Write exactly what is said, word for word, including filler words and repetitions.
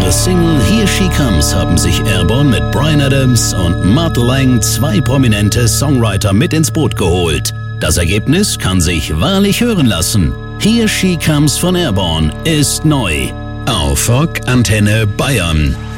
ihrer Single Here She Comes haben sich Airborne mit Bryan Adams und Mutt Lange zwei prominente Songwriter mit ins Boot geholt. Das Ergebnis kann sich wahrlich hören lassen. Here She Comes von Airborne ist neu auf Rock Antenne Bayern.